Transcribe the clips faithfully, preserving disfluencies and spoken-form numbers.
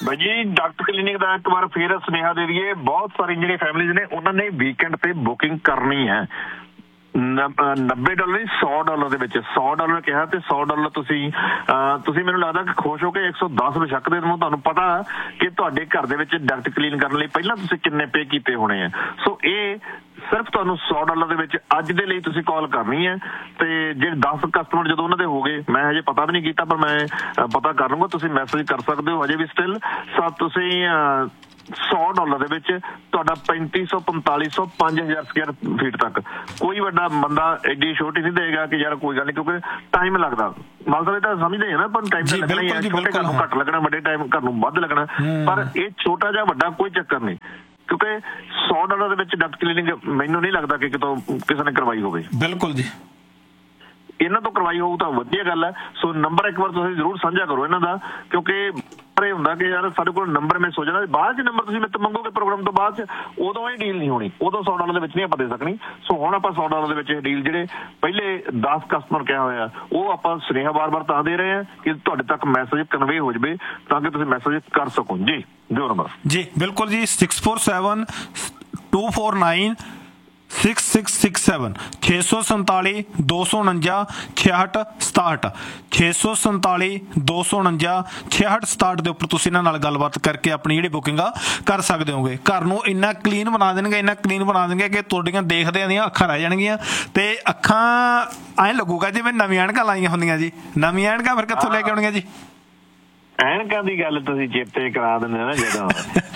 ਬਾਈ ਜੀ doctor clinic ਦਾ ਇੱਕ ਵਾਰ ਫੇਰ ਸੁਨੇਹਾ ਦੇ ਦਈਏ, ਬਹੁਤ ਸਾਰੀ ਜਿਹੜੀਆਂ ਫੈਮਲੀਜ਼ ਨੇ ਉਹਨਾਂ ਨੇ ਵੀਕਐਂਡ ਤੇ ਬੁਕਿੰਗ ਕਰਨੀ ਹੈ। ਨੱਬੇ ਡਾਲਰ ਨਹੀਂ ਸੌ ਡਾਲਰ ਦੇ ਵਿੱਚ, ਸੌ ਡਾਲਰ ਕਿਹਾ ਤੇ ਸੌ ਡਾਲਰ ਤੁਸੀਂ ਤੁਸੀਂ ਮੈਨੂੰ ਲੱਗਦਾ ਕਿ ਖੁਸ਼ ਹੋ ਕੇ ਇੱਕ ਸੌ ਦਸ ਬਸ਼ੱਕ ਦੇ ਦੇਵੋ। ਤੁਹਾਨੂੰ ਪਤਾ ਕਿ ਤੁਹਾਡੇ ਘਰ ਦੇ ਵਿੱਚ ਡਕਟ ਕਲੀਨ ਕਰਨ ਲਈ ਪਹਿਲਾਂ ਤੁਸੀਂ ਕਿੰਨੇ ਪੇ ਕੀਤੇ ਹੋਣੇ ਆ। ਸੋ ਇਹ ਸਿਰਫ ਤੁਹਾਨੂੰ ਸੌ ਡਾਲਰ ਦੇ ਵਿੱਚ ਅੱਜ ਦੇ ਲਈ ਤੁਸੀਂ ਕਾਲ ਕਰਨੀ ਹੈ। ਤੇ ਜਿਹੜੇ ਦਸ ਕਸਟਮਰ ਜਦੋਂ ਉਹਨਾਂ ਦੇ ਹੋ ਗਏ, ਮੈਂ ਹਜੇ ਪਤਾ ਵੀ ਨਹੀਂ ਕੀਤਾ ਪਰ ਮੈਂ ਪਤਾ ਕਰ ਲੂੰਗਾ, ਤੁਸੀਂ ਮੈਸੇਜ ਕਰ ਸਕਦੇ ਹੋ ਹਜੇ ਵੀ ਸਟਿਲ। ਸੋ ਤੁਸੀਂ ਸੌ ਡਾਲਰ ਦੇ ਵਿੱਚ ਤੁਹਾਡਾ ਪੈਂਤੀ ਸੌ ਪੰਤਾਲੀ ਸੌ ਪੰਜ ਹਜ਼ਾਰ ਸਕੁਅਰ ਫੀਟ ਤੱਕ ਕੋਈ ਵੱਡਾ ਬੰਦਾ ਐਡੀ ਛੋਟੀ ਨਹੀਂ ਦੇਗਾ ਕਿ ਯਾਰ ਕੋਈ ਗੱਲ ਨਹੀਂ, ਕਿਉਂਕਿ ਟਾਈਮ ਲੱਗਦਾ। ਮਤਲਬ ਇਹ ਤਾਂ ਸਮਝਦੇ ਆ ਨਾ, ਪਰ ਟਾਈਮ ਤਾਂ ਲੱਗਣਾ ਹੀ ਹੈ। ਛੋਟੇ ਘਰ ਨੂੰ ਘੱਟ ਲੱਗਣਾ, ਵੱਡੇ ਟਾਈਮ ਘਰ ਨੂੰ ਵੱਧ ਲੱਗਣਾ, ਪਰ ਇਹ ਛੋਟਾ ਜਾਂ ਵੱਡਾ ਕੋਈ ਚੱਕਰ ਨਹੀਂ, ਕਿਉਂਕਿ ਸੌ ਡਾਲਰ ਦੇ ਵਿੱਚ ਡਕਟ ਕਲੀਨਿੰਗ ਮੈਨੂੰ ਨਹੀਂ ਲੱਗਦਾ ਕਿ ਕਿਤੋਂ ਕਿਸੇ ਨੇ ਕਰਵਾਈ ਹੋਵੇ। ਬਿਲਕੁਲ ਜੀ, ਇਹਨਾਂ ਤੋਂ ਕਰਵਾਈ ਹੋਊ ਤਾਂ ਵਧੀਆ ਗੱਲ ਹੈ। ਸੋ ਨੰਬਰ ਇੱਕ ਵਾਰ ਤੁਸੀਂ ਜ਼ਰੂਰ ਸਾਂਝਾ ਕਰੋ ਇਹਨਾਂ ਦਾ, ਕਿਉਂਕਿ ਪਰ ਇਹ ਹੁੰਦਾ ਕਿ ਯਾਰ ਸਾਡੇ ਕੋਲ ਨੰਬਰ ਮਿਸ ਹੋ ਜਾਣਾ, ਬਾਅਦ ਚ ਨੰਬਰ ਤੁਸੀਂ ਮੇਰੇ ਤੋਂ ਮੰਗੋਗੇ ਪ੍ਰੋਗਰਾਮ ਤੋਂ ਬਾਅਦ ਚ, ਉਦੋਂ ਇਹ ਡੀਲ ਨਹੀਂ ਹੋਣੀ, ਉਦੋਂ ਸੌ ਡਾਲਰ ਦੇ ਵਿੱਚ ਨਹੀਂ ਆਪਾਂ ਦੇ ਸਕਣੀ। ਸੋ ਹੁਣ ਆਪਾਂ ਸੌ ਡਾਲਰ ਦੇ ਵਿੱਚ ਡੀਲ ਜਿਹੜੇ ਪਹਿਲੇ ਦਸ ਕਸਟਮਰ ਕਿਹਾ ਹੋਇਆ ਉਹ ਆਪਾਂ ਸੁਨੇਹਾ ਵਾਰ ਵਾਰ ਤਾਂ ਦੇ ਰਹੇ ਹਾਂ ਕਿ ਤੁਹਾਡੇ ਤੱਕ ਮੈਸੇਜ ਕਨਵੇ ਹੋ ਜਾਵੇ ਤਾਂ ਕਿ ਤੁਸੀਂ ਮੈਸੇਜ ਕਰ ਸਕੋ। ਜੀ ਦਿਓ ਨੰਬਰ। ਜੀ ਬਿਲਕੁਲ ਜੀ, six four seven two four nine six six six seven छे सौ संताली दो सौ उनंजा छियाहठ सताहठ छे सौ संताली दो सौ उनंजा छियाहठ सताहठ के उपर तुसीं इन्हां नाल गलबात करके अपनी जिहड़ी बुकिंग आ कर सकदे होगे। घर नूं इन्ना क्लीन बना देणगे, इन्ना क्लीन बना देणगे कि तुहाडीआं देखदिआं दीआं अखां रह जाणगीआं ते अखां ऐं लगूगा जिवें नवीं ऐणकां लाईआं हुंदिआं जी। नवीं ऐणकां फिर कित्थों लैके आउणगीआं जी? ਐਨਕਾਂ ਦੀ ਗੱਲ ਤੁਸੀਂ ਚੇਤੇ ਕਰਾ ਦਿੰਦੇ ਨਾ, ਜਦੋਂ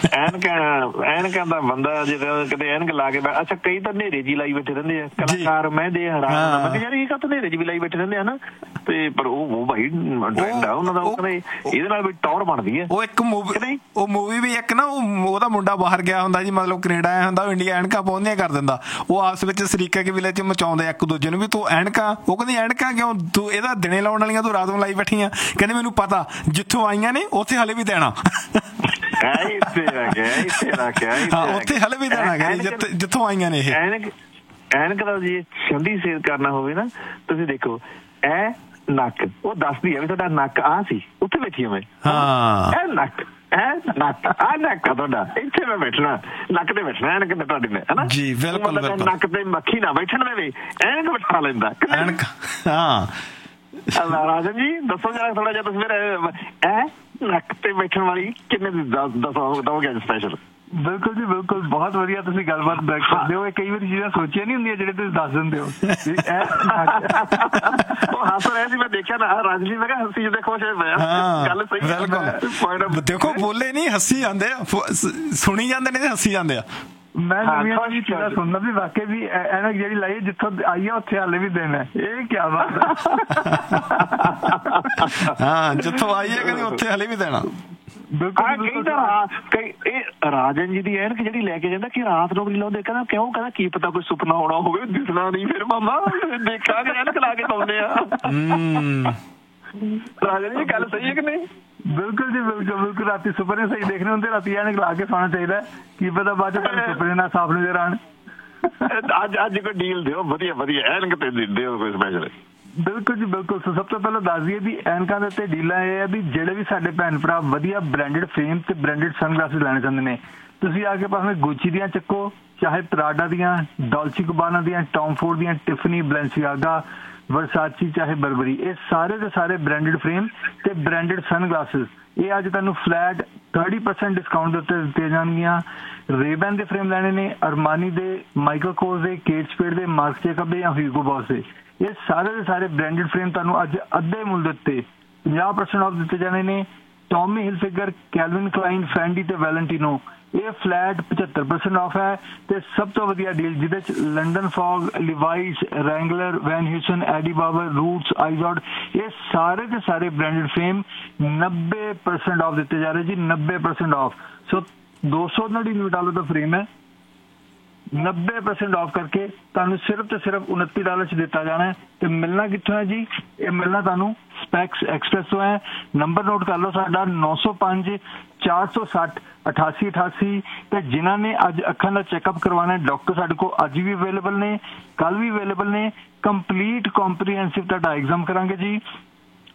ਐਨਕਾਂ ਐਨਕਾਂ ਦਾ ਬੰਦਾ ਜਦੋਂ ਕਿਤੇ ਐਨਕ ਲਾ ਕੇ, ਅੱਛਾ ਕਈ ਤਾਂ ਹਨੇਰੇ ਜੀ ਲਾਈ ਬੈਠੇ ਰਹਿੰਦੇ ਆ ਕਲਾਕਾਰ, ਮੈਂ ਦੇ ਹੈਰਾਨ ਮੈਂ ਯਾਰ ਇਹ ਕਾਹਤੋਂ ਹਨੇਰੇ ਜੀ ਵੀ ਲਾਈ ਬੈਠੇ ਰਹਿੰਦੇ ਆ ਨਾ, ਤੇ ਪਰ ਉਹ ਉਹ ਭਾਈ ਟ੍ਰੈਂਡ ਆ ਉਹਨਾਂ ਦਾ, ਉਹ ਕਹਿੰਦੇ ਇਹਦੇ ਨਾਲ ਵੀ ਟੌਰ ਬਣਦੀ ਹੈ। ਉਹ ਇੱਕ ਮੂਵੀ ਉਹ ਮੂਵੀ ਵੀ ਇੱਕ ਨਾ ਉਹਦਾ ਮੁੰਡਾ ਬਾਹਰ ਗਿਆ ਹੁੰਦਾ ਜੀ, ਮਤਲਬ ਕੈਨੇਡਾ ਆਇਆ ਹੁੰਦਾ, ਇੰਡੀਆ ਐਨਕਾਂ ਪਾਉਂਦੀਆਂ ਕਰ ਦਿੰਦਾ, ਉਹ ਆਪਸ ਵਿੱਚ ਸਰੀਕਾ ਕਬੀਲੇ ਚ ਮਚਾਉਂਦੇ ਇੱਕ ਦੂਜੇ ਨੂੰ ਵੀ ਤੂੰ ਐਨਕਾਂ, ਉਹ ਕਹਿੰਦੀ ਐਨਕਾਂ ਕਿਉਂ ਤੂੰ ਇਹਦਾ ਦਿਨੇ ਲਾਉਣ ਵਾਲੀਆਂ ਤੂੰ ਰਾਤ ਨੂੰ ਲਾਈ ਬੈਠੀਆਂ, ਕਹਿੰਦੇ ਮੈਨੂੰ ਪਤਾ ਜਿੱਥੋਂ ਆਈਆਂ ਨੇ ਉੱਥੇ ਹਲੇ ਵੀ ਦੇਣਾ, ਉੱਥੇ ਹਲੇ ਵੀ ਦੇਣਾ ਜਿੱਥੋਂ ਆਈਆਂ ਨੇ ਇਹ। ਐਨਕ ਦਾ ਜੀ ਸੰਧੀ ਸੇਲ ਕਰਨਾ ਹੋਵੇ ਨਾ, ਤੁਸੀਂ ਦੇਖੋ ਇਹ ਨੱਕ ਉਹ ਦੱਸਦੀ ਹੈ ਵੀ ਤੁਹਾਡਾ ਨੱਕ ਆਹ ਸੀ, ਉੱਥੇ ਬੈਠੀ ਮੈਂ, ਇਹ ਨੱਕ ਇਹ ਨੱਕ ਆਹ ਨੱਕ ਆ ਤੁਹਾਡਾ, ਇੱਥੇ ਮੈਂ ਬੈਠਣਾ, ਨੱਕ ਤੇ ਬੈਠਣਾ ਐਨਕ ਤੇ ਤੁਹਾਡੀ ਨੇ, ਹਨਾ ਜੀ ਬਿਲਕੁਲ। ਨੱਕ ਤੇ ਮੱਖੀ ਨਾ ਬੈਠਣ ਦੇਵੇ, ਐਨਕ ਬਿਠਾ ਲੈਂਦਾ ਐਨਕ। ਹਾਂ ਰਾਜਨ ਜੀ ਦੱਸੋ ਜਰਾ ਥੋੜਾ ਜਿਹਾ ਤੁਸੀਂ ਫਿਰ ਇਹ ਨੱਕ ਤੇ ਬੈਠਣ ਵਾਲੀ ਕਿੰਨੇ ਦੀ ਦੱਸੋ ਦਓਗੇ ਅੱਜ ਸਪੈਸ਼ਲ? ਬਿਲਕੁਲ ਜੀ ਬਿਲਕੁਲ, ਬਹੁਤ ਵਧੀਆ ਤੁਸੀਂ ਗੱਲਬਾਤ ਬੈਕ ਕਰਦੇ ਹੋ। ਇਹ ਕਈ ਵਾਰੀ ਚੀਜ਼ਾਂ ਸੋਚੀਆਂ ਨਹੀਂ ਹੁੰਦੀਆਂ ਜਿਹੜੇ ਤੁਸੀਂ ਦੱਸ ਦਿੰਦੇ ਹੋ। ਉਹ ਹੱਸ ਰਿਹਾ ਸੀ, ਮੈਂ ਦੇਖਿਆ ਨਾ ਰਾਜਨ ਜੀ, ਮੈਂ ਕਿਹਾ ਹੱਸੀ ਜਿਹਦੇ ਖੁਸ਼ ਹੋਇਆ, ਗੱਲ ਸਹੀ। ਦੇਖੋ ਬੋਲੇ ਨਹੀਂ ਹੱਸੀ ਜਾਂਦੇ ਆ, ਸੁਣੀ ਜਾਂਦੇ ਨੇ ਤੇ ਹੱਸੀ ਜਾਂਦੇ ਆ। ਮੈਂ ਨਵੀਆਂ ਚੀਜ਼ਾਂ ਸੁਣਨਾ ਵੀ ਵਾਕਈ ਵੀ ਐਨਕ ਜਿਹੜੀ ਲਾਈ ਜਿੱਥੋਂ ਆਈ ਆ ਉੱਥੇ ਹਾਲੇ ਵੀ ਦੇਣਾ, ਇਹ ਕਿਆ ਬਾਤ ਹਾਂ, ਜਿੱਥੋਂ ਆਈ ਹੈ ਕਹਿੰਦੇ ਉੱਥੇ ਹਾਲੇ ਵੀ ਦੇਣਾ। ਰਾਜਨ ਜੀ ਦੀ ਐਨਕ ਜਿਹੜੀ ਲੈ ਕੇ ਜਾਂਦਾ ਕਿ ਰਾਤ ਨੂੰ ਨਹੀਂ ਲਾਉਂਦੇ, ਕਹਿੰਦਾ ਕਿਉਂ, ਕਹਿੰਦਾ ਕੀ ਪਤਾ ਕੋਈ ਸੁਪਨਾ ਆਉਣਾ ਹੋਵੇ, ਦਿਸਣਾ ਨਹੀਂ, ਫਿਰ ਮਾਮਾ ਦੇਖਾਂਗੇ ਐਨਕ ਲਾ ਕੇ ਪਾਉਂਦੇ ਆ। ਰਾਜਨ ਜੀ ਗੱਲ ਸਹੀ ਹੈ ਕਿ ਨਹੀਂ? ਬਿਲਕੁਲ ਜੀ ਬਿਲਕੁਲ ਬਿਲਕੁਲ, ਰਾਤੀ ਸੁਪਨੇ ਸਹੀ ਦੇਖਣੇ ਹੁੰਦੇ, ਰਾਤੀ ਐਨਕ ਲਾ ਕੇ ਸੌਣਾ ਚਾਹੀਦਾ, ਕੀ ਪਤਾ ਬਾਅਦ ਚ ਤੁਹਾਨੂੰ ਸੁਪਨੇ ਨਾਲ ਸਾਫ਼ ਨਜ਼ਰ ਆਉਣ। ਅੱਜ ਅੱਜ ਕੋਈ ਡੀਲ ਦਿਓ ਵਧੀਆ ਵਧੀਆ, ਐਨਕ ਤੇ ਦਿਓ ਕੋਈ ਸਪੈਸ਼ਲ। ਬਿਲਕੁਲ ਜੀ ਬਿਲਕੁਲ। ਸਭ ਤੋਂ ਪਹਿਲਾਂ ਦੱਸ ਦਈਏ ਵੀ ਐਨਕਾਂ ਦੇ ਉੱਤੇ ਡੀਲਾਂ ਇਹ ਆ ਵੀ ਜਿਹੜੇ ਵੀ ਸਾਡੇ ਭੈਣ ਭਰਾ ਵਧੀਆ ਬ੍ਰਾਂਡਡ ਫਰੇਮ ਤੇ ਬ੍ਰਾਂਡਡ ਸਨਗਲਾਸਿਸ ਲੈਣੇ ਚਾਹੁੰਦੇ ਨੇ, ਤੁਸੀਂ ਆ ਕੇ ਭਾਵੇਂ ਗੁੱਚੀ ਦੀਆਂ ਚੱਕੋ, ਚਾਹੇ ਪ੍ਰਾਡਾ ਦੀਆਂ, ਡੋਲਚੀ ਗਬਾਨਾ ਦੀਆਂ, ਟੌਮ ਫੋਰਡ ਦੀਆਂ, ਟਿਫਨੀ, ਬੈਲੈਂਸੀਆਗਾ, ਵਰਸਾਚੀ, ਚਾਹੇ ਬਰਬਰੀ, ਇਹ ਸਾਰੇ ਦੇ ਸਾਰੇ ਬ੍ਰਾਂਡਡ ਫਰੇਮ ਤੇ ਬ੍ਰਾਂਡਡ ਸਨਗਲਾਸਿਸ ਇਹ ਅੱਜ ਤੁਹਾਨੂੰ ਫਲੈਟ ਥਰਟੀ ਪਰਸੈਂਟ ਡਿਸਕਾਊਂਟ ਦੇ ਉੱਤੇ ਦਿੱਤੀਆਂ ਜਾਣਗੀਆਂ। ਰੇਬੈਨ ਦੇ ਫਰੇਮ ਲੈਣੇ ਨੇ, ਅਰਮਾਨੀ ਦੇ, ਮਾਈਕਲ ਕੋਰਸ ਦੇ, ਕੇਟ ਸਪੇਡ ਦੇ, ਮਾਰਕ ਜੇਕਬ ਦੇ ਜਾਂ ਹਿਊਗੋ ਬੌਸ ਦੇ, ਇਹ ਸਾਰੇ ਦੇ ਸਾਰੇ ਬ੍ਰਾਂਡਡ ਫਰੇਮ ਤੁਹਾਨੂੰ ਅੱਜ ਅੱਧੇ ਮੁੱਲ ਦੇ ਉੱਤੇ ਪੰਜਾਹ ਪਰਸੈਂਟ ਆਫ ਦਿੱਤੇ ਜਾਣੇ ਨੇ। ਟੌਮੀ ਹਿਲਫਿਗਰ, ਕੈਲਵਿਨ ਕਲਾਈਨ, ਫੈਂਡੀ ਤੇ ਵੈਲੈਂਟੀਨੋ ਇਹ ਫਲੈਟ ਪਝੱਤਰ ਪਰਸੈਂਟ ਆਫ ਹੈ। ਤੇ ਸਭ ਤੋਂ ਵਧੀਆ ਡੀਲ ਜਿਹਦੇ ਚ ਲੰਡਨ ਫੌਗ, ਲਿਵਾਈਸ, ਰੈਂਗਲਰ, ਵੈਨ ਹਿਊਸਨ, ਐਡੀ ਬਾਬਰ, ਰੂਟਸ, ਆਈਜ਼ੌਡ ਇਹ ਸਾਰੇ ਦੇ ਸਾਰੇ ਬ੍ਰਾਂਡਡ ਫਰੇਮ ਨੱਬੇ ਪਰਸੈਂਟ ਆਫ ਦਿੱਤੇ ਜਾ ਰਹੇ ਜੀ, ਨੱਬੇ ਪਰਸੈਂਟ ਆਫ। ਸੋ ਦੋ ਸੌ ਨੜਿਨਵੇਂ ਡਾਲਰ ਦਾ ਫਰੇਮ ਹੈ, ਨੱਬੇ ਪਰਸੈਂਟ ਆਫ ਕਰਕੇ ਤੁਹਾਨੂੰ ਸਿਰਫ ਤੇ ਸਿਰਫ ਉਨੱਤੀ ਡਾਲਰ ਚ ਦਿੱਤਾ ਜਾਣਾ। ਤੇ ਮਿਲਣਾ ਕਿੱਥੋਂ ਹੈ ਜੀ? ਇਹ ਮਿਲਣਾ ਤੁਹਾਨੂੰ ਸਪੈਕਸ ਐਕਸਪ੍ਰੈਸ ਤੋਂ ਹੈ। ਨੰਬਰ ਨੋਟ ਕਰ ਲਓ ਸਾਡਾ ਨੌ ਸੌ ਪੰਜ ਚਾਰ ਸੌ ਸੱਠ ਅਠਾਸੀ ਅਠਾਸੀ। ਤੇ ਜਿਨ੍ਹਾਂ ਨੇ ਅੱਜ ਅੱਖਾਂ ਦਾ ਚੈੱਕਅਪ ਕਰਵਾਉਣਾ, ਡਾਕਟਰ ਸਾਡੇ ਕੋਲ ਅੱਜ ਵੀ ਅਵੇਲੇਬਲ ਨੇ, ਕੱਲ ਵੀ ਅਵੇਲੇਬਲ ਨੇ। ਕੰਪਲੀਟ ਕੰਪਰੀਹੈਂਸਿਵ ਤੁਹਾਡਾ ਐਗਜ਼ਾਮ ਕਰਾਂਗੇ ਜੀ।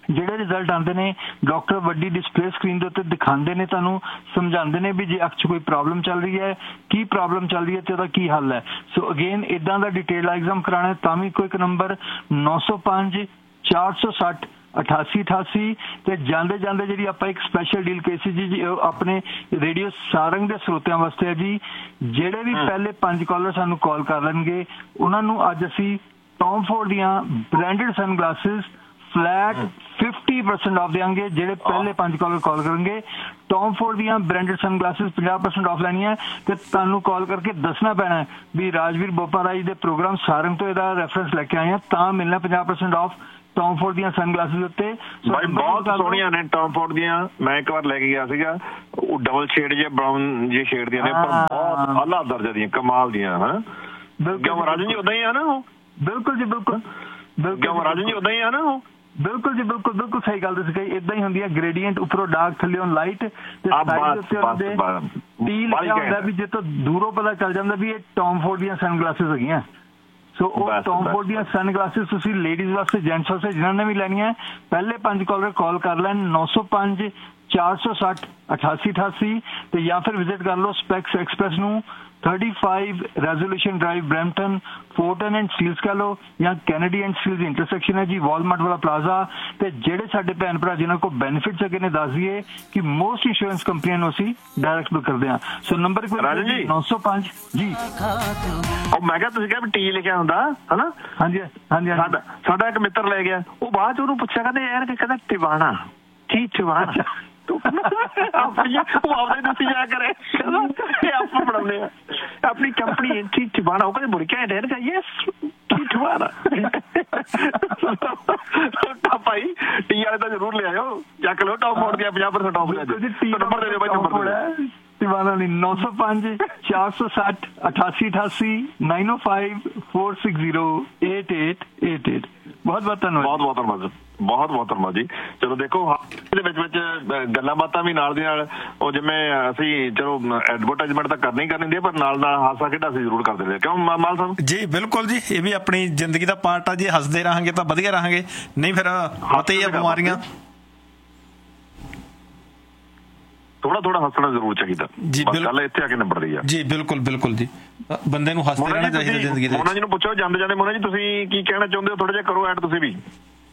ਜਿਹੜੇ ਰਿਜ਼ਲਟ ਆਉਂਦੇ ਨੇ ਡਾਕਟਰ ਵੱਡੀ ਡਿਸਪਲੇ ਸਕਰੀਨ ਦੇ ਉੱਤੇ ਦਿਖਾਉਂਦੇ ਨੇ, ਤੁਹਾਨੂੰ ਸਮਝਾਉਂਦੇ ਨੇ ਵੀ ਜੇ ਅੱਖ 'ਚ ਕੋਈ ਪ੍ਰੋਬਲਮ ਚੱਲ ਰਹੀ ਹੈ, ਕੀ ਪ੍ਰੋਬਲਮ ਚੱਲ ਰਹੀ ਹੈ ਤੇ ਉਹਦਾ ਕੀ ਹੱਲ ਹੈ। ਸੋ ਅਗੇਨ ਇੱਦਾਂ ਦਾ ਡਿਟੇਲ ਐਗਜ਼ਾਮ ਕਰਾਉਣਾ ਤਾਂ ਵੀ ਕੋਈ ਇੱਕ ਨੰਬਰ ਨੌ ਸੌ ਪੰਜ ਚਾਰ ਸੌ ਸੱਠ ਅਠਾਸੀ ਅਠਾਸੀ ਤੇ ਜਾਂਦੇ ਜਾਂਦੇ ਜਿਹੜੀ ਆਪਾਂ ਇੱਕ ਸਪੈਸ਼ਲ ਡੀਲ ਕੀਤੀ ਜੀ ਆਪਣੇ ਰੇਡੀਓ ਸਾਰੰਗ ਦੇ ਸਰੋਤਿਆਂ ਵਾਸਤੇ ਹੈ ਜੀ, ਜਿਹੜੇ ਵੀ ਪਹਿਲੇ ਪੰਜ ਕਾਲਰ ਸਾਨੂੰ ਕਾਲ ਕਰ ਲੈਣਗੇ ਉਹਨਾਂ ਨੂੰ ਅੱਜ ਅਸੀਂ ਟੌਮ ਫੋਰਡ ਦੀਆਂ branded ਸਨਗਲਾਸਿਸ flat fifty percent off ਦੇਵਾਂਗੇ। ਜਿਹੜੇ ਪਹਿਲੇ ਪੰਜ ਕਾਲਰ ਕਾਲ ਕਰਨਗੇ ਟੌਮ ਫੋਰਡ ਦੀਆਂ ਬ੍ਰਾਂਡਡ ਸਨਗਲਾਸਿਸ ਪੰਜਾਹ ਪਰਸੈਂਟ ਆਫ ਲੈਣੀਆਂ ਤੇ ਤੁਹਾਨੂੰ ਕਾਲ ਕਰਕੇ ਦੱਸਣਾ ਪੈਣਾ ਵੀ ਰਾਜਵੀਰ ਬੋਪਾ ਜੀ ਦੇ ਪ੍ਰੋਗਰਾਮ ਸਾਰੰਗ ਤੋਂ ਇਹਦਾ ਰੈਫਰੈਂਸ ਲੈ ਕੇ ਆਏ ਆ ਤਾਂ ਮਿਲਣਾ ਪੰਜਾਹ ਪਰਸੈਂਟ ਆਫ ਟੌਮ ਫੋਰਡ ਦੀਆਂ ਸਨਗਲਾਸਿਸ ਉੱਤੇ। ਬਾਈ ਬਹੁਤ ਸੋਹਣੀਆਂ ਨੇ ਟੌਮ ਫੋਰਡ ਦੀਆਂ, ਮੈਂ ਇੱਕ ਵਾਰ ਲੈ ਕੇ ਗਿਆ ਸੀਗਾ, ਉਹ ਡਬਲ ਸ਼ੇਡ ਜੇ ਬਰਾਊਨ ਜੇ ਸ਼ੇਡ ਦੀਆਂ ਨੇ, ਪਰ ਬਹੁਤ ਆਲਾ ਦਰਜੇ ਦੀਆਂ ਕਮਾਲ ਦੀਆਂ। ਹਾਂ ਬਿਲਕੁਲ ਰਾਜਨ ਜੀ ਉਦਾਂ ਹੀ ਆ ਨਾ ਉਹ? ਬਿਲਕੁਲ ਜੀ ਬਿਲਕੁਲ ਬਿਲਕੁਲ ਰਾਜਨ ਜੀ ਉਦਾਂ ਹੀ ਆ ਨਾ ਉਹ? ਬਿਲਕੁਲ ਜੀ ਬਿਲਕੁਲ ਬਿਲਕੁਲ ਸਹੀ ਗੱਲ ਤੁਸੀਂ ਕਹੀ, ਇਦਾਂ ਹੀ ਹੁੰਦੀ ਹੈ। ਗ੍ਰੇਡੀਐਂਟ ਉੱਪਰੋਂ ਡਾਰਕ ਥੱਲੇੋਂ ਲਾਈਟ ਤੇ ਸਾਈਡ ਉੱਤੇ ਉਹਦੇ ਟੀ ਲਿਖਿਆ ਹੁੰਦਾ ਵੀ ਜੇ ਤੋਂ ਦੂਰੋਂ ਪਤਾ ਚੱਲ ਜਾਂਦਾ ਵੀ ਇਹ ਟੌਮ ਫੋਰਡ ਦੀਆਂ ਸਨਗਲਾਸਿਸ ਹੈਗੀਆਂ। ਸੋ ਉਹ ਟੌਮ ਫੋਰਡ ਦੀਆਂ ਸਨਗਲਾਸਿਸ ਤੁਸੀਂ ਲੇਡੀਜ਼ ਵਾਸਤੇ ਜੈਂਟਸ ਵਾਸਤੇ ਜਿਨ੍ਹਾਂ ਨੇ ਵੀ ਲੈਣੀਆਂ ਪਹਿਲੇ ਪੰਜ ਕਾਲਰ ਕਾਲ ਕਰ ਲੈਣ ਨੌ ਸੌ ਪੰਜ ਚਾਰ ਸੌ ਸੱਠ ਅਠਾਸੀ ਅਠਾਸੀ ਤੇ ਜਾਂ ਫਿਰ ਵਿਜ਼ਿਟ ਕਰ ਲਓ ਸਪੈਕਸ ਐਕਸਪ੍ਰੈਸ ਨੂੰ thirty-five resolution drive Brampton ਫੋਰਟਨ and Steeles ਕਹ ਲਓ ਜਾਂ ਕੈਨੇਡੀ ਐਂਡ ਸਟੀਲਸ ਇੰਟਰਸੈਕਸ਼ਨ ਹੈ ਜੀ ਵਾਲਮਾਰਟ ਵਾਲਾ ਪਲਾਜ਼ਾ। ਤੇ ਜਿਹੜੇ ਸਾਡੇ ਭੈਣ ਭਰਾ ਜਿਨ੍ਹਾਂ ਕੋਲ ਬੈਨੀਫਿਟਸ ਹੈਗੇ ਨੇ ਦੱਸ ਦਈਏ ਕਿ ਮੋਸਟ ਇੰਸ਼ੋਰੈਂਸ ਕੰਪਨੀਆਂ ਨੂੰ ਅਸੀਂ ਡਾਇਰੈਕਟ ਬੁੱਕ ਕਰਦੇ ਹਾਂ। ਸੋ ਨੰਬਰ ਇੱਕ ਨੌ ਸੌ ਪੰਜ ਜੀ। ਉਹ ਮੈਂ ਕਿਹਾ ਤੁਸੀਂ ਕਿਹਾ ਵੀ ਟੀ ਲਿਖਿਆ ਹੁੰਦਾ ਹਨਾ? ਹਾਂਜੀ ਹਾਂਜੀ ਸਾਡਾ ਸਾਡਾ ਇੱਕ ਮਿੱਤਰ ਲੈ ਗਿਆ, ਉਹ ਬਾਅਦ ਚ ਉਹਨੂੰ ਪੁੱਛਿਆ ਕਹਿੰਦੇ ਯਾਰ ਕਿ ਕਹਿੰਦਾ ਟਿਵਾਣਾ ਕੀ ਟਿਵਾਣਾ ਆਪਣੀ ਉਹ ਆਪਦੇ ਦੱਸੀ ਜਾ ਕਰੇ ਆਪਾਂ ਬਣਾਉਂਦੇ ਆ ਆਪਣੀ ਕੰਪਨੀ ਟੀ ਟਿਵਾਣਾ। ਉਹ ਕਹਿੰਦੇ ਮੁੜ ਕੇ ਆਏ ਨੇ ਯੈਸ ਟੀ ਟਿਵਾਣਾ ਭਾਈ ਟੀ ਵਾਲੇ ਤਾਂ ਜ਼ਰੂਰ ਲੈ ਆਇਓ, ਚੱਕ ਲਓ ਟੌਪ ਫੋਰਡ ਦੀਆਂ ਪੰਜਾਹ ਪਰਸੈਂਟ ਆਫ ਲੈ ਜਾਓ। ਨੰਬਰ ਦੇ ਦਿਓ ਬਾਈ, ਨੰਬਰ ਦੇ ਟਿਵਾਣਾ ਲਈ ਨੌ ਸੌ ਪੰਜ ਚਾਰ ਸੌ ਸੱਠ ਅਠਾਸੀ ਅਠਾਸੀ ਨਾਈਨ ਓ five four six zero eight eight eight eight. ਬਹੁਤ ਬਹੁਤ ਧੰਨਵਾਦ। ਬਹੁਤ ਬਹੁਤ ਧੰਨਵਾਦ ਬਹੁਤ ਬਹੁਤ ਧੰਨਵਾਦ ਜੀ। ਚਲੋ ਦੇਖੋ ਇਹਦੇ ਵਿੱਚ ਵਿੱਚ ਗੱਲਾਂ ਬਾਤਾਂ ਵੀ ਨਾਲ ਦੀ ਨਾਲ ਉਹ ਜਿਵੇਂ ਅਸੀਂ ਚਲੋ ਐਡਵਰਟਾਈਜ਼ਮੈਂਟ ਤਾਂ ਕਰਨੀ ਕਰਨੀ ਹੁੰਦੀ ਹੈ ਪਰ ਨਾਲ ਨਾਲ ਹਾਸਾ ਖੇਡਾ ਅਸੀਂ ਜ਼ਰੂਰ ਕਰਦੇ ਰਹੇ। ਕਿਉਂ ਮਾਲ ਸਾਹਿਬ? ਜੀ ਬਿਲਕੁਲ ਜੀ, ਇਹ ਵੀ ਆਪਣੀ ਜ਼ਿੰਦਗੀ ਦਾ ਪਾਰਟ ਆ। ਜੇ ਹੱਸਦੇ ਰਹਾਂਗੇ ਤਾਂ ਵਧੀਆ ਰਹਾਂਗੇ, ਨਹੀਂ ਫਿਰ ਪਤਾ ਹੀ ਆ ਬਿਮਾਰੀਆਂ। ਥੋੜਾ ਥੋੜਾ ਹੱਸਣਾ ਜ਼ਰੂਰ ਚਾਹੀਦਾ ਜੀ। ਗੱਲ ਇੱਥੇ ਆ ਕੇ ਨੰਬਰ ਦੀ ਆ ਜੀ। ਬਿਲਕੁਲ ਬਿਲਕੁਲ ਜੀ, ਬੰਦੇ ਨੂੰ ਹੱਸਦੇ ਰਹਿਣਾ ਚਾਹੀਦਾ ਜ਼ਿੰਦਗੀ ਦੇ ਵਿੱਚ। ਮੋਨਾ ਜੀ ਨੂੰ ਪੁੱਛੋ ਜਾਂਦੇ ਜਾਂਦੇ, ਮੋਨਾ ਜੀ ਤੁਸੀਂ ਕੀ ਕਹਿਣਾ ਚਾਹੁੰਦੇ ਹੋ? ਥੋੜਾ ਜਿਹਾ ਕਰੋ ਐਡ ਤੁਸੀਂ ਵੀ।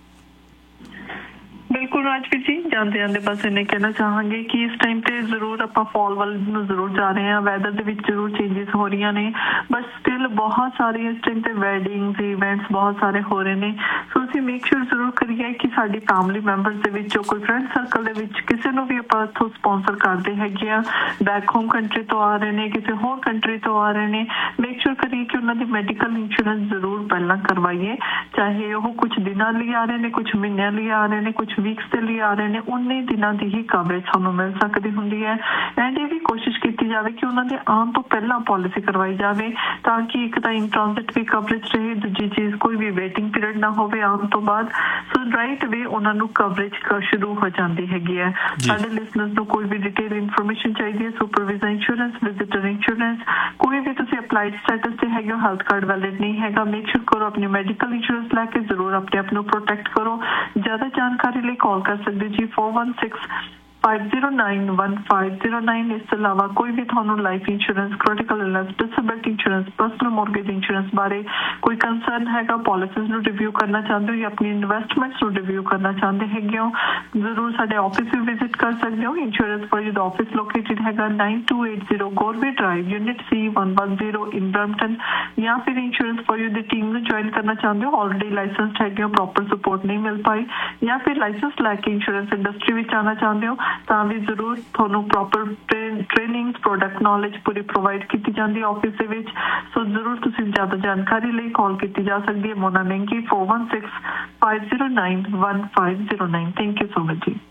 ਬਿਲਕੁਲ ਰਾਜਵੀਰ ਜੀ, ਜਾਂਦੇ ਜਾਂਦੇ ਬਸ ਇੰਨੇ ਕਹਿਣਾ ਚਾਹਾਂਗੇ ਕਿ ਇਸ ਟਾਈਮ ਤੇ ਜ਼ਰੂਰ ਆਪਾਂ ਫਾਲ ਵੱਲ ਨੂੰ ਜ਼ਰੂਰ ਜਾ ਰਹੇ ਹਾਂ। ਵੈਦਰ ਦੇ ਵਿੱਚ ਜ਼ਰੂਰ ਚੇਂਜਸ ਹੋ ਰਹੀਆਂ ਨੇ, ਬਟ ਸਟਿਲ ਬਹੁਤ ਸਾਰੇ ਇਸ ਟਾਈਮ ਤੇ ਵੈਡਿੰਗਸ ਇਵੈਂਟਸ ਬਹੁਤ ਸਾਰੇ ਹੋ ਰਹੇ ਨੇ। ਸੋ ਅਸੀਂ ਮੇਕ ਸ਼ੋਰ ਜ਼ਰੂਰ ਕਰੀਏ ਕਿ ਸਾਡੀ ਫੈਮਿਲੀ ਮੈਂਬਰਸ ਦੇ ਵਿੱਚੋਂ ਕੋਈ ਫਰੈਂਡ ਸਰਕਲ ਦੇ ਵਿੱਚ ਕਿਸੇ ਨੂੰ ਵੀ ਆਪਾਂ ਇੱਥੋਂ ਸਪੋਂਸਰ ਕਰਦੇ ਹੈਗੇ ਆ, ਬੈਕ ਹੋਮ ਕੰਟਰੀ ਤੋਂ ਆ ਰਹੇ ਨੇ, ਕਿਸੇ ਹੋਰ ਕੰਟਰੀ ਤੋਂ ਆ ਰਹੇ ਨੇ, ਮੇਕ ਸ਼ੋਰ ਕਰੀਏ ਕਿ ਉਹਨਾਂ ਦੀ ਮੈਡੀਕਲ ਇੰਸ਼ੋਰੈਂਸ ਜ਼ਰੂਰ ਪਹਿਲਾਂ ਕਰਵਾਈਏ। ਚਾਹੇ ਉਹ ਕੁਝ ਦਿਨਾਂ ਲਈ ਆ ਰਹੇ ਨੇ, ਕੁਝ ਮਹੀਨਿਆਂ ਲਈ ਆ ਰਹੇ ਨੇ, ਕੁਝ ਵੀਕਸ ਦੇ ਲਈ ਆ ਰਹੇ ਨੇ, ਉਨੇ ਦਿਨਾਂ ਦੀ ਹੀ ਕਵਰੇਜ ਸਾਨੂੰ ਮਿਲ ਸਕਦੀ ਹੁੰਦੀ ਹੈ। ਐਂਡ ਇਹ ਵੀ ਕੋਸ਼ਿਸ਼ ਕੀਤੀ ਜਾਵੇ ਕਿ ਉਹਨਾਂ ਦੇ ਆਉਣ ਤੋਂ ਪਹਿਲਾਂ ਪਾਲਿਸੀ ਕਰਵਾਈ ਜਾਵੇ ਤਾਂ ਕਿ ਇੱਕ ਤਾਂ ਇਨ ਟ੍ਰਾਂਜ਼ਿਟ ਵੀ ਕਵਰੇਜ ਰਹੇ, ਦੂਜੀ ਚੀਜ਼ ਕੋਈ ਵੀ ਵੇਟਿੰਗ ਪੀਰੀਅਡ ਨਾ ਹੋਵੇ ਆਉਣ ਤੋਂ ਬਾਅਦ। ਸੋ ਰਾਈਟ ਵੇ ਉਹਨਾਂ ਨੂੰ ਕਵਰੇਜ ਸ਼ੁਰੂ ਹੋ ਜਾਂਦੀ ਹੈਗੀ ਹੈ। ਸਾਡੇ ਲਿਸਨਰਸ ਨੂੰ ਕੋਈ ਵੀ ਡਿਟੇਲ ਇਨਫੋਰਮੇਸ਼ਨ ਚਾਹੀਦੀ ਹੈ, ਸੁਪਰਵਾਈਜ਼ਰ ਇੰਸ਼ੋਰੈਂਸ, ਵਿਜ਼ਿਟਰ ਇੰਸ਼ੋਰੈਂਸ, ਕੋਈ ਵੀ ਤੁਸੀਂ ਅਪਲਾਈਡ ਸਟੇਟਸ ਤੇ ਹੈਗੇ ਹੋ, ਹੈਲਥ ਕਾਰਡ ਵੈਲਿਡ ਨਹੀਂ ਹੈਗਾ, ਮੇਕ ਸ਼ੋਰ ਕਰੋ ਆਪਣੀ ਮੈਡੀਕਲ ਇੰਸ਼ੋਰੈਂਸ ਲੈ ਕੇ ਜ਼ਰੂਰ ਆਪਣੇ ਆਪ ਨੂੰ ਪ੍ਰੋਟੈਕਟ ਕਰੋ। ਜ਼ਿਆਦਾ ਜਾਣਕਾਰੀ ਲਈ ਕਾਲ ਕਰ ਸਕਦੇ ਜੀ four one six five zero nine one five zero nine। ਇਸ ਤੋਂ ਇਲਾਵਾ ਕੋਈ ਵੀ ਤੁਹਾਨੂੰ life insurance, critical illness, disability insurance, personal mortgage insurance ਬਾਰੇ ਕੋਈ ਕੰਸਰਨ ਹੈਗਾ, ਪਾਲਿਸੀਜ਼ ਨੂੰ ਰਿਵਿਊ ਕਰਨਾ ਚਾਹੁੰਦੇ ਹੋ ਜਾਂ ਆਪਣੀ ਇਨਵੈਸਟਮੈਂਟਸ ਨੂੰ ਰਿਵਿਊ ਕਰਨਾ ਚਾਹੁੰਦੇ ਹੈਗੇ ਹੋ, ਜ਼ਰੂਰ ਸਾਡੇ ਆਫਿਸ ਵੀ ਵਿਜ਼ਿਟ ਕਰ ਸਕਦੇ ਹੋ। Insurance for you the office located ਹੈਗਾ nine two eight zero ਗੋਰਵੇ drive, unit ਸੀ one one zero ਇਨ ਬਰੈਂਪਟਨ। ਜਾਂ ਫਿਰ insurance for you the team ਨੂੰ ਜੁਆਇਨ ਕਰਨਾ ਚਾਹੁੰਦੇ ਹੋ, ਆਲਰੇਡੀ ਲਾਇਸੈਂਸਡ ਹੈਗੇ ਹੋ, ਪ੍ਰੋਪਰ ਸਪੋਰਟ ਨਹੀਂ ਮਿਲ ਪਾਈ, ਜਾਂ ਫਿਰ ਲਾਇਸੈਂਸ ਲੈ ਕੇ ਇੰਸ਼ੋਰੈਂਸ ਇੰਡਸਟਰੀ ਵਿੱਚ ਆਉਣਾ ਚਾਹੁੰਦੇ ਹੋ ਤਾਂ ਵੀ ਜ਼ਰੂਰ ਤੁਹਾਨੂੰ ਪ੍ਰੋਪਰ ਟ੍ਰੇਨਿੰਗ, ਪ੍ਰੋਡਕਟ ਨੌਲੇਜ ਪੂਰੀ ਪ੍ਰੋਵਾਈਡ ਕੀਤੀ ਜਾਂਦੀ ਹੈ ਆਫਿਸ ਦੇ ਵਿੱਚ। ਸੋ ਜ਼ਰੂਰ ਤੁਸੀਂ ਜ਼ਿਆਦਾ ਜਾਣਕਾਰੀ ਲਈ ਕਾਲ ਕੀਤੀ ਜਾ ਸਕਦੀ ਹੈ ਮੋਨਾ ਮਹਿੰਗੀ four one six five zero nine one five zero nine। Thank you so much ਜੀ।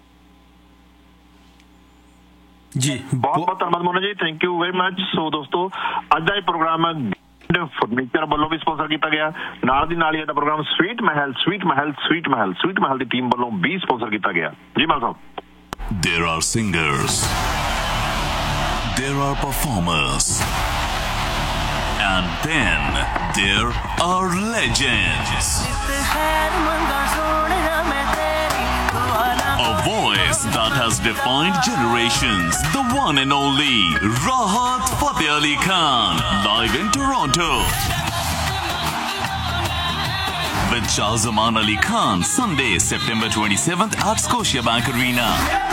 ਜੀ ਬਹੁਤ ਬਹੁਤ ਧੰਨਵਾਦ ਮੋਨਾ ਜੀ, ਥੈਂਕ ਯੂ ਵੈਰੀ ਮਚ। ਸੋ ਦੋਸਤੋ ਅੱਜ ਦਾ ਇਹ ਪ੍ਰੋਗਰਾਮ ਫਰਨੀਚਰ ਵੱਲੋਂ ਵੀ ਸਪਾਂਸਰ ਕੀਤਾ ਗਿਆ, ਨਾਲ ਦੀ ਨਾਲ ਹੀ ਇਹਦਾ ਪ੍ਰੋਗਰਾਮ ਸਵੀਟ ਮਹਿਲ ਸਵੀਟ ਮਹਿਲ ਸਵੀਟ ਮਹਿਲ ਸਵੀਟ ਮਹਿਲ ਦੀ ਟੀਮ ਵੱਲੋਂ ਵੀ ਸਪਾਂਸਰ ਕੀਤਾ ਗਿਆ ਜੀ। ਮਾਲ ਸਾਹਿਬ, there are singers, there are performers, and then there are legends. A voice that has defined generations. The one and only Rahat Fateh Ali Khan. Live in Toronto. With Shahzaman Ali Khan. Sunday, September twenty-seventh at Scotiabank Arena.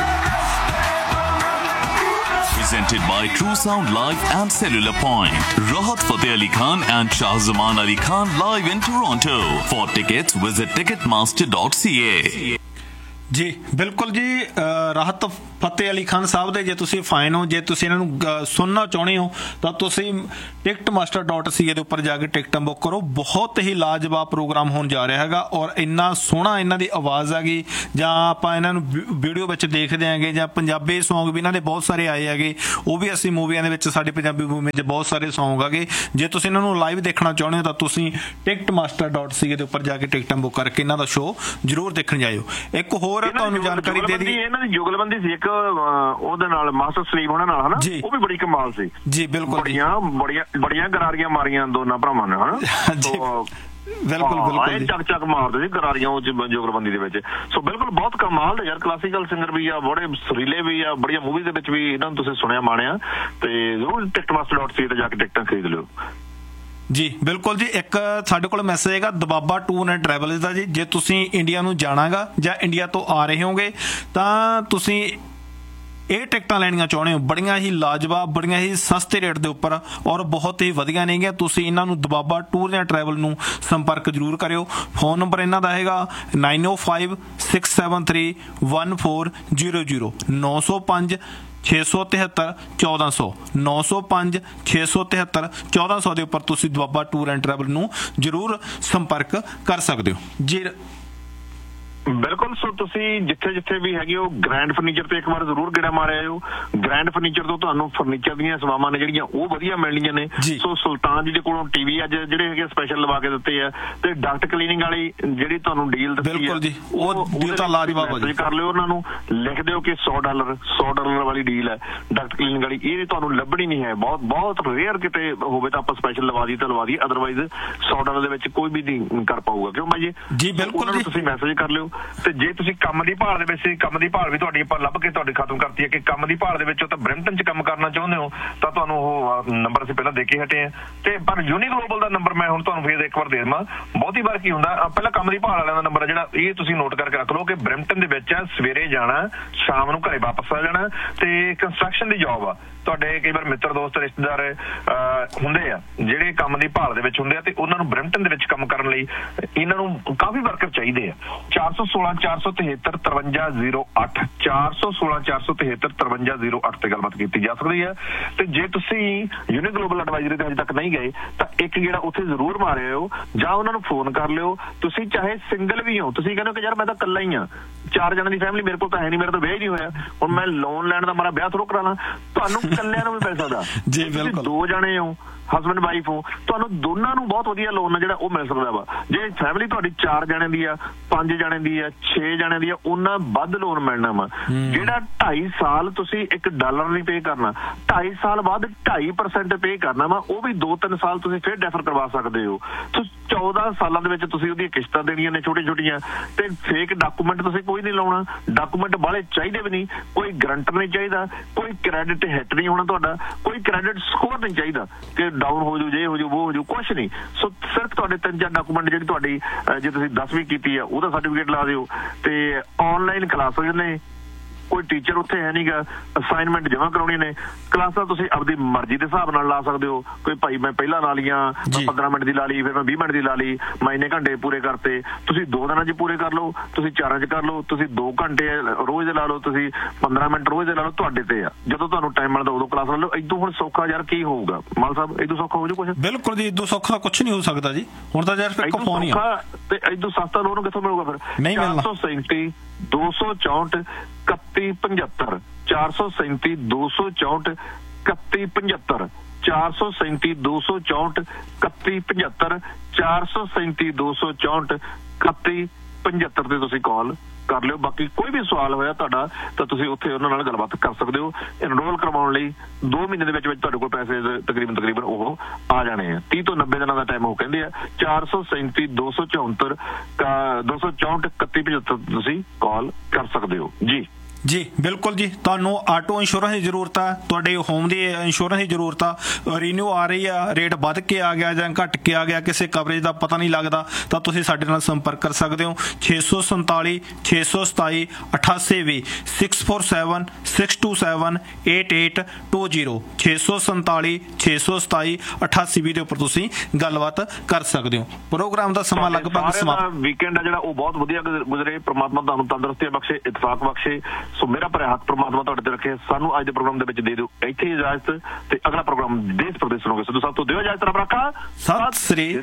Presented by True Sound Live and Cellular Point. Rahat Fateh Ali Khan and Shahzaman Ali Khan live in Toronto. For tickets, visit ticketmaster dot c a. ਜੀ ਬਿਲਕੁਲ ਜੀ ਰਾਹਤ ਫਤਿਹ ਅਲੀ ਖਾਨ ਸਾਹਿਬ ਦੇ ਜੇ ਤੁਸੀਂ fan ਹੋ, ਜੇ ਤੁਸੀਂ ਇਹਨਾਂ ਨੂੰ ਸੁਣਨਾ ਚਾਹੁੰਦੇ ਹੋ ਤਾਂ ਤੁਸੀਂ ਟਿਕਟ ਮਾਸਟਰ ਡਾਟ ਸੀ ਏ ਦੇ ਉੱਪਰ ਜਾ ਕੇ ਟਿਕਟਾਂ ਬੁੱਕ ਕਰੋ। ਬਹੁਤ ਹੀ ਲਾਜਵਾਬ ਪ੍ਰੋਗਰਾਮ ਹੋਣ ਜਾ ਰਿਹਾ ਹੈਗਾ ਔਰ ਇੰਨਾ ਸੋਹਣਾ ਇਹਨਾਂ ਦੀ ਆਵਾਜ਼ ਹੈਗੀ, ਜਾਂ ਆਪਾਂ ਇਹਨਾਂ ਨੂੰ ਵੀਡੀਓ ਵਿੱਚ ਦੇਖਦੇ ਆਂਗੇ, ਜਾਂ ਪੰਜਾਬੀ ਸੌਂਗ ਵੀ ਇਹਨਾਂ ਦੇ ਬਹੁਤ ਸਾਰੇ ਆਏ ਹੈਗੇ, ਉਹ ਵੀ ਅਸੀਂ ਮੂਵੀਆਂ ਦੇ ਵਿੱਚ ਸਾਡੇ ਪੰਜਾਬੀ ਮੂਵੀ 'ਚ ਬਹੁਤ ਸਾਰੇ ਸੌਂਗ ਹੈਗੇ। ਜੇ ਤੁਸੀਂ ਇਹਨਾਂ ਨੂੰ ਲਾਈਵ ਦੇਖਣਾ ਚਾਹੁੰਦੇ ਹੋ ਤਾਂ ਤੁਸੀਂ ਟਿਕਟ ਮਾਸਟਰ ਡਾਟ ਸੀ ਏ ਦੇ ਉੱਪਰ ਜਾ ਕੇ ਟਿਕਟਾਂ ਬੁੱਕ ਕਰਕੇ ਇਹਨਾਂ ਦਾ ਸ਼ੋਅ ਜ਼ਰੂਰ ਦੇਖਣ ਜਾਇਓ। ਇੱਕ ਹੋਰ ਤੁਹਾਨੂੰ ਜਾਣਕਾਰੀ ਦੇ ਦੀ, ਇਹਨਾਂ ਦੀ ਜੁਗਲਬੰਦੀ ਸੀ ਇੱਕ ਉਹਦੇ ਨਾਲ ਮਾਸਟਰ ਸਲੀਮ ਉਹਨਾਂ ਨਾਲ, ਹਨਾ, ਉਹ ਵੀ ਬੜੀ ਕਮਾਲ ਸੀ ਜੀ। ਬਿਲਕੁਲ ਬੜੀਆਂ ਬੜੀਆਂ ਬੜੀਆਂ ਗਰਾਰੀਆਂ ਮਾਰੀਆਂ ਦੋਨਾਂ ਭਰਾਵਾਂ ਨੇ, ਹਨਾ। ਬਿਲਕੁਲ ਬਿਲਕੁਲ ਚੱਕ ਚੱਕ ਮਾਰਦੇ ਸੀ ਗਰਾਰੀਆਂ ਉਹ ਜੁਗਲਬੰਦੀ ਦੇ ਵਿੱਚ। ਸੋ ਬਿਲਕੁਲ ਬਹੁਤ ਕਮਾਲ ਦੇ ਯਾਰ, ਕਲਾਸੀਕਲ ਸਿੰਗਰ ਵੀ ਆ, ਬੜੇ ਸੁਰੀਲੇ ਵੀ ਆ, ਬੜੀਆਂ ਮੂਵੀਜ਼ ਦੇ ਵਿੱਚ ਵੀ ਇਹਨਾਂ ਨੂੰ ਤੁਸੀਂ ਸੁਣਿਆ ਮਾਣਿਆ। ਤੇ ਜ਼ਰੂਰ ਟਿਕਟ ਮਾਸਟਰ ਡਾਟ ਸੀ ਤੇ ਜਾ ਕੇ ਟਿਕਟਾਂ ਖਰੀਦ ਲਿਓ ਜੀ। ਬਿਲਕੁਲ ਜੀ। ਇੱਕ ਸਾਡੇ ਕੋਲ ਮੈਸੇਜ ਹੈਗਾ ਦਬਾਬਾ ਟੂਰ ਐਂਡ ਟਰੈਵਲਸ ਦਾ ਜੀ। ਜੇ ਤੁਸੀਂ ਇੰਡੀਆ ਨੂੰ ਜਾਣਾਗਾ ਜਾਂ ਇੰਡੀਆ ਤੋਂ ਆ ਰਹੇ ਹੋਗੇ ਤਾਂ ਤੁਸੀਂ ਇਹ ਟਿਕਟਾਂ ਲੈਣੀਆਂ ਚਾਹੁੰਦੇ ਹੋ, ਬੜੀਆਂ ਹੀ ਲਾਜਵਾਬ, ਬੜੀਆਂ ਹੀ ਸਸਤੇ ਰੇਟ ਦੇ ਉੱਪਰ ਔਰ ਬਹੁਤ ਹੀ ਵਧੀਆ ਨੇਗੀਆਂ। ਤੁਸੀਂ ਇਹਨਾਂ ਨੂੰ ਦਬਾਬਾ ਟੂਰ ਜਾਂ ਟਰੈਵਲ ਨੂੰ ਸੰਪਰਕ ਜ਼ਰੂਰ ਕਰਿਓ। ਫੋਨ ਨੰਬਰ ਇਹਨਾਂ ਦਾ ਹੈਗਾ ਨਾਈਨ ਓ five six seven three one four zero zero ਨੌ ਸੌ ਪੰਜ ਛੇ ਸੌ ਤਿਹੱਤਰ ਚੌਦਾਂ ਸੌ ਨੌ ਸੌ ਪੰਜ ਛੇ ਸੌ ਤਿਹੱਤਰ ਚੌਦਾਂ ਸੌ ਦੇ ਉੱਪਰ ਤੁਸੀਂ ਦੁਆਬਾ ਟੂਰ ਐਂਡ ਟਰੈਵਲ ਨੂੰ ਜ਼ਰੂਰ ਸੰਪਰਕ ਕਰ ਸਕਦੇ ਹੋ ਜੀ। ਬਿਲਕੁਲ। ਸੋ ਤੁਸੀਂ ਜਿੱਥੇ ਜਿੱਥੇ ਵੀ ਹੈਗੇ ਹੋ ਗ੍ਰੈਂਡ ਫਰਨੀਚਰ ਤੇ ਇੱਕ ਵਾਰ ਜ਼ਰੂਰ ਗੇੜਾ ਮਾਰਿਆ ਹੋ। ਗ੍ਰੈਂਡ ਫਰਨੀਚਰ ਤੋਂ ਤੁਹਾਨੂੰ ਫਰਨੀਚਰ ਦੀਆਂ ਸੇਵਾਵਾਂ ਨੇ ਜਿਹੜੀਆਂ ਉਹ ਵਧੀਆ ਮਿਲਣੀਆਂ ਨੇ। ਸੋ ਸੁਲਤਾਨ ਜੀ ਦੇ ਕੋਲੋਂ ਟੀਵੀ ਅੱਜ ਜਿਹੜੇ ਹੈਗੇ ਸਪੈਸ਼ਲ ਲਵਾ ਕੇ ਦਿੱਤੇ ਆ, ਤੇ ਡਕਟ ਕਲੀਨਿੰਗ ਵਾਲੀ ਜਿਹੜੀ ਤੁਹਾਨੂੰ ਡੀਲ ਦਿੱਤੀ ਬਿਲਕੁਲ ਜੀ, ਉਹ ਡੀਲ ਤਾਂ ਲਾਜਵਾਬ ਹੈ ਜੀ। ਕਰ ਲਿਓ, ਉਹਨਾਂ ਨੂੰ ਲਿਖ ਦਿਓ ਕਿ ਸੌ ਡਾਲਰ ਸੌ ਡਾਲਰ ਵਾਲੀ ਡੀਲ ਹੈ ਡਕਟ ਕਲੀਨਿੰਗ ਵਾਲੀ। ਇਹ ਤੁਹਾਨੂੰ ਲੱਭਣੀ ਨਹੀਂ ਹੈ, ਬਹੁਤ ਬਹੁਤ ਰੇਅਰ ਕਿਤੇ ਹੋਵੇ ਤਾਂ ਆਪਾਂ ਸਪੈਸ਼ਲ ਲਵਾ ਦੀ ਤਾਂ ਲਵਾ ਦੀ, ਅਦਰਵਾਈਜ਼ ਸੌ ਡਾਲਰ ਦੇ ਵਿੱਚ ਕੋਈ ਵੀ ਨਹੀਂ ਕਰ ਪਾਊਗਾ। ਕਿਉਂ ਬਾਈ ਜੀ? ਬਿਲਕੁਲ ਜੀ। ਤੁਸੀਂ ਮੈਸੇਜ ਕਰ ਲਿਓ। ਤੇ ਜੇ ਤੁਸੀਂ ਕੰਮ ਦੀ ਭਾਲ ਦੇ ਵਿੱਚ, ਕੰਮ ਦੀ ਭਾਲ ਵੀ ਤੁਹਾਡੀ ਆਪਾਂ ਲੱਭ ਕੇ ਤੁਹਾਡੀ ਖਤਮ ਕਰਤੀ ਹੈ ਕਿ ਕੰਮ ਦੀ ਭਾਲ ਦੇ ਵਿੱਚ ਤਾਂ ਬ੍ਰੈਂਪਟਨ 'ਚ ਕੰਮ ਕਰਨਾ ਚਾਹੁੰਦੇ ਹੋ ਤਾਂ ਤੁਹਾਨੂੰ ਉਹ ਨੰਬਰ ਅਸੀਂ ਪਹਿਲਾਂ ਦੇ ਕੇ ਹਟੇ ਆ। ਤੇ ਪਰ ਯੂਨੀ ਗਲੋਬਲ ਦਾ ਨੰਬਰ ਮੈਂ ਹੁਣ ਤੁਹਾਨੂੰ ਫੇਰ ਇੱਕ ਵਾਰ ਦੇ ਦੇਵਾਂ। ਬਹੁਤੀ ਵਾਰ ਕੀ ਹੁੰਦਾ, ਪਹਿਲਾਂ ਕੰਮ ਦੀ ਭਾਲ ਵਾਲਿਆਂ ਦਾ ਨੰਬਰ ਜਿਹੜਾ, ਇਹ ਤੁਸੀਂ ਨੋਟ ਕਰਕੇ ਰੱਖ ਲਓ ਕਿ ਬ੍ਰੈਂਪਟਨ ਦੇ ਵਿੱਚ ਸਵੇਰੇ ਜਾਣਾ, ਸ਼ਾਮ ਨੂੰ ਘਰੇ ਵਾਪਸ ਆ ਜਾਣਾ, ਤੇ ਕੰਸਟਰਕਸ਼ਨ ਦੀ ਜੌਬ ਆ। ਤੁਹਾਡੇ ਕਈ ਵਾਰ ਮਿੱਤਰ ਦੋਸਤ ਰਿਸ਼ਤੇਦਾਰ ਹੁੰਦੇ ਆ ਜਿਹੜੇ ਕੰਮ ਦੀ ਭਾਲ ਦੇ ਵਿੱਚ ਹੁੰਦੇ ਆ, ਤੇ ਉਹਨਾਂ ਨੂੰ ਬ੍ਰੈਂਪਟਨ ਦੇ ਵਿੱਚ ਕੰਮ ਕਰਨ ਲਈ ਇਹਨਾਂ ਨੂੰ ਕਾਫੀ ਵਰਕਰ ਚਾਹੀਦੇ ਆ। ਚਾਰ ਸੌ ਸੋਲਾਂ ਚਾਰ ਸੌ ਤਿਹੱਤਰ ਤਰਵੰਜਾ ਜ਼ੀਰੋ ਅੱਠ ਚਾਰ ਸੌ ਸੋਲਾਂ ਚਾਰ ਸੌ ਤਿਹੱਤਰ ਤਰਵੰਜਾ ਜ਼ੀਰੋ ਅੱਠ ਤੇ ਗੱਲਬਾਤ ਕੀਤੀ ਜਾ ਸਕਦੀ ਹੈ। ਤੇ ਜੇ ਤੁਸੀਂ ਯੂਨੀ ਗਲੋਬਲ ਐਡਵਾਈਜ਼ਰੀ ਤੇ ਅਜੇ ਤੱਕ ਨਹੀਂ ਗਏ ਤਾਂ ਇੱਕ ਜਿਹੜਾ ਉੱਥੇ ਜ਼ਰੂਰ ਮਾਰਿਓ, ਜਾਂ ਉਹਨਾਂ ਨੂੰ ਫੋਨ ਕਰ ਲਿਓ। ਤੁਸੀਂ ਚਾਹੇ ਸਿੰਗਲ ਵੀ ਹੋ, ਤੁਸੀਂ ਕਹਿੰਦੇ ਹੋ ਕਿ ਯਾਰ ਮੈਂ ਤਾਂ ਇਕੱਲਾ ਹੀ ਆ, ਚਾਰ ਜਣਾਂ ਦੀ ਫੈਮਿਲੀ ਮੇਰੇ ਕੋਲ ਤਾਂ ਹੈ ਨਹੀਂ, ਮੇਰੇ ਤਾਂ ਵਿਆਹ ਹੀ ਨਹੀਂ ਹੋਇਆ, ਹੁਣ ਮੈਂ ਲੋਨ ਲੈਣ ਦਾ ਮਾਰਾ ਵਿਆਹ ਥੋੜ੍ਹਾ ਕਰਾ ਲਾਂ। ਤੁਹਾਨੂੰ ਇਕੱਲਿਆਂ ਨੂੰ ਵੀ ਮਿਲ ਸਕਦਾ। ਜੇ ਤੁਸੀਂ ਦੋ ਜਣੇ ਹੋ, ਹਸਬੈਂਡ ਵਾਈਫ ਹੋ, ਤੁਹਾਨੂੰ ਦੋਨਾਂ ਨੂੰ ਬਹੁਤ ਵਧੀਆ ਲੋਨ ਜਿਹੜਾ ਉਹ ਮਿਲ ਸਕਦਾ ਵਾ। ਜੇ ਫੈਮਿਲੀ ਤੁਹਾਡੀ ਚਾਰ ਜਣਿਆਂ ਦੀ ਆ, ਪੰਜ ਜਣਿਆਂ ਦੀ ਆ, ਛੇ ਜਣਿਆਂ ਦੀ ਆ, ਉਹਨਾਂ ਵੱਧ ਲੋਨ ਮਿਲਣਾ ਵਾ। ਜਿਹੜਾ ਢਾਈ ਸਾਲ ਤੁਸੀਂ ਇੱਕ ਡਾਲਰ ਨਹੀਂ ਪੇ ਕਰਨਾ, ਢਾਈ ਸਾਲ ਬਾਅਦ ਢਾਈ ਪਰਸੈਂਟ ਪੇ ਕਰਨਾ ਵਾ, ਉਹ ਵੀ ਦੋ ਤਿੰਨ ਸਾਲ ਤੁਸੀਂ ਫਿਰ ਡੈਫਰ ਕਰਵਾ ਸਕਦੇ ਹੋ। ਤੁਸੀਂ ਚੌਦਾਂ ਸਾਲਾਂ ਦੇ ਵਿੱਚ ਤੁਸੀਂ ਉਹਦੀਆਂ ਕਿਸ਼ਤਾਂ ਦੇਣੀਆਂ ਨੇ ਛੋਟੀਆਂ ਛੋਟੀਆਂ। ਤੇ ਫੇਕ ਡਾਕੂਮੈਂਟ ਤੁਸੀਂ ਕੋਈ ਨਹੀਂ ਲਾਉਣਾ, ਡਾਕੂਮੈਂਟ ਬਾਹਲੇ ਚਾਹੀਦੇ ਵੀ ਨਹੀਂ, ਕੋਈ ਗਰੰਟਰ ਨਹੀਂ ਚਾਹੀਦਾ, ਕੋਈ ਕ੍ਰੈਡਿਟ ਹਿੱਟ ਨਹੀਂ ਹੋਣਾ ਤੁਹਾਡਾ, ਕੋਈ ਕ੍ਰੈਡਿਟ ਸਕੋਰ ਨਹੀਂ ਚਾਹੀਦਾ ਕਿ ਡਾਊਨ ਹੋ ਜੂ, ਜੇ ਹੋ ਜੂ, ਉਹ ਹੋ ਜੂ, ਕੁਛ ਨਹੀਂ। ਸੋ ਸਿਰਫ ਤੁਹਾਡੇ ਤਿੰਨ ਚਾਰ ਡਾਕੂਮੈਂਟ, ਜਿਹੜੀ ਤੁਹਾਡੀ ਜੇ ਤੁਸੀਂ ਦਸਵੀਂ ਕੀਤੀ ਆ ਉਹਦਾ ਸਰਟੀਫਿਕੇਟ ਲਾ ਦਿਓ, ਤੇ ਆਨਲਾਈਨ ਕਲਾਸਾਂ ਨੇ, ਕੋਈ ਟੀਚਰ ਉੱਥੇ ਹੈ ਨਹੀਂਗਾ, ਅਸਾਈਨਮੈਂਟ ਜਮ੍ਹਾਂ ਕਰਾਉਣੀ ਨੇ, ਕਲਾਸਾਂ ਤੁਸੀਂ ਆਪਦੀ ਮਰਜ਼ੀ ਦੇ ਹਿਸਾਬ ਨਾਲ ਲਾ ਸਕਦੇ ਹੋ। ਕੋਈ ਭਾਈ ਮੈਂ ਪਹਿਲਾਂ ਲਾ ਲਈਆਂ, ਮੈਂ ਪੰਦਰਾਂ ਮਿੰਟ ਦੀ ਲਾ ਲਈ, ਫਿਰ ਮੈਂ ਵੀਹ ਮਿੰਟ ਦੀ ਲਾ ਲਈ, ਮੈਂ ਇੰਨੇ ਘੰਟੇ ਪੂਰੇ ਕਰਤੇ। ਤੁਸੀਂ ਦੋ ਦਿਨਾਂ 'ਚ ਪੂਰੇ ਕਰ ਲਓ, ਤੁਸੀਂ ਚਾਰਾਂ 'ਚ ਕਰ ਲਓ, ਤੁਸੀਂ ਦੋ ਘੰਟੇ ਰੋਜ਼ ਦੇ ਲਾ ਲਓ, ਤੁਸੀਂ ਪੰਦਰਾਂ ਮਿੰਟ ਰੋਜ਼ ਦੇ ਲਾ ਲਓ, ਤੁਹਾਡੇ ਤੇ ਆ। ਜਦੋਂ ਤੁਹਾਨੂੰ ਟਾਈਮ ਮਿਲਦਾ ਉਦੋਂ ਕਲਾਸ ਲਾ ਲਓ। ਇਦੋਂ ਹੁਣ ਸੌਖਾ ਯਾਰ ਕੀ ਹੋਊਗਾ ਮਾਲ ਸਾਹਿਬ? ਇਦੋਂ ਸੌਖਾ ਹੋ ਜੂ ਕੁਛ? ਬਿਲਕੁਲ ਜੀ, ਇਦੋਂ ਸੌਖਾ ਕੁਛ ਨਹੀਂ ਹੋ ਸਕਦਾ ਜੀ। ਹੁਣ ਤਾਂ ਯਾਰ ਇੱਕ ਫੋਨ ਹੀ ਆ, ਤੇ ਇਦੋਂ ਸਸਤਾ ਲੋਨ ਕਿੱਥੋਂ ਮਿਲੂਗਾ ਫਿਰ? ਨਹੀਂ ਮਿਲਣਾ। ਚਾਰ ਸੌ ਸੈਂਤੀ ਦੋ ਸੌ ਚੌਂਹਠ ਇਕੱਤੀ ਪਝੱਤਰ ਚਾਰ ਸੌ ਸੈਂਤੀ ਦੋ ਸੌ ਚੌਂਹਠ ਇਕੱਤੀ ਪਝੱਤਰ ਚਾਰ ਸੌ ਸੈਂਤੀ ਦੋ ਸੌ ਚੌਂਹਠ ਇਕੱਤੀ ਪਝੱਤਰ ਚਾਰ ਸੌ ਸੈਂਤੀ ਦੋ ਸੌ ਚੌਂਹਠ ਇਕੱਤੀ ਪੰਝੱਤਰ ਤੇ ਤੁਸੀਂ ਕਾਲ ਕਰ ਲਿਓ। ਬਾਕੀ ਕੋਈ ਵੀ ਸਵਾਲ ਹੋਇਆ ਤੁਹਾਡਾ ਤਾਂ ਤੁਸੀਂ ਉੱਥੇ ਉਹਨਾਂ ਨਾਲ ਗੱਲਬਾਤ ਕਰ ਸਕਦੇ ਹੋ। ਇਨਰੋਲ ਕਰਵਾਉਣ ਲਈ ਦੋ ਮਹੀਨੇ ਦੇ ਵਿੱਚ ਵਿੱਚ ਤੁਹਾਡੇ ਕੋਲ ਪੈਸੇ ਤਕਰੀਬਨ ਤਕਰੀਬਨ ਉਹ ਆ ਜਾਣੇ ਆ। ਤੀਹ ਤੋਂ ਨੱਬੇ ਦਿਨਾਂ ਦਾ ਟਾਈਮ ਉਹ ਕਹਿੰਦੇ ਆ। ਚਾਰ ਸੌ ਸੈਂਤੀ ਦੋ ਸੌ ਚੌਹੱਤਰ ਦੋ ਸੌ ਚੌਂਹਠ ਇਕੱਤੀ ਪਝੱਤਰ ਤੁਸੀਂ ਕਾਲ ਕਰ ਸਕਦੇ ਹੋ ਜੀ। ਜੀ ਬਿਲਕੁਲ ਜੀ। ਤੁਹਾਨੂੰ ਆਟੋ ਇੰਸ਼ੋਰੈਂਸ ਦੀ ਜ਼ਰੂਰਤ ਆ, ਤੁਹਾਡੇ ਹੋਮ ਦੀ ਇੰਸ਼ੋਰੈਂਸ ਦੀ ਜ਼ਰੂਰਤ ਆ, ਰੀਨਿਊ ਆ ਰਹੀ ਆ, ਰੇਟ ਵੱਧ ਕੇ ਆ ਗਿਆ ਜਾਂ ਘੱਟ ਕੇ ਆ ਗਿਆ, ਕਿਸੇ ਕਵਰੇਜ ਦਾ ਪਤਾ ਨਹੀਂ ਲੱਗਦਾ, ਤਾਂ ਤੁਸੀਂ ਸਾਡੇ ਨਾਲ ਸੰਪਰਕ ਕਰ ਸਕਦੇ ਹੋ। ਛੇ ਸੌ ਸੰਤਾਲੀ ਛੇ ਸੌ ਸਤਾਈ ਅਠਾਸੀ ਵੀਹ six four seven six to seven eight eight two zero ਛੇ ਸੌ ਸੰਤਾਲੀ ਛੇ ਸੌ ਸਤਾਈ ਅਠਾਸੀ ਵੀਹ ਦੇ ਉੱਪਰ ਤੁਸੀਂ ਗੱਲਬਾਤ ਕਰ ਸਕਦੇ ਹੋ। ਪ੍ਰੋਗਰਾਮ ਦਾ ਸਮਾਂ ਲਗਭਗ ਸਮਾਪਤ। ਵੀਕਐਂਡ ਆ ਜਿਹੜਾ ਉਹ ਬਹੁਤ ਵਧੀਆ ਗੁਜ਼ਰੇ। ਪ੍ਰਮਾਤਮਾ ਤੁਹਾਨੂੰ ਤੰਦਰੁਸਤੀ ਬਖਸ਼ੇ, ਇਤਫਾਕ ਬਖਸ਼ੇ। ਸੋ ਮੇਰਾ ਭਰਿਆ ਹੱਥ ਪ੍ਰਮਾਤਮਾ ਤੁਹਾਡੇ ਤੇ ਰੱਖੇ। ਸਾਨੂੰ ਅੱਜ ਦੇ ਪ੍ਰੋਗਰਾਮ ਦੇ ਵਿੱਚ ਦੇ ਦਿਓ ਇੱਥੇ ਇਜਾਜ਼ਤ, ਤੇ ਅਗਲਾ ਪ੍ਰੋਗਰਾਮ ਦੇਸ਼ ਪ੍ਰਦੇਸ਼ ਸੁਣੋਗੇ। ਸਿੱਧੂ ਸਾਹਿਬ ਤੋਂ ਦਿਓ ਇਜਾਜ਼ਤ। ਰੱਬ ਰੱਖਾ। ਸਤਿ ਸ੍ਰੀ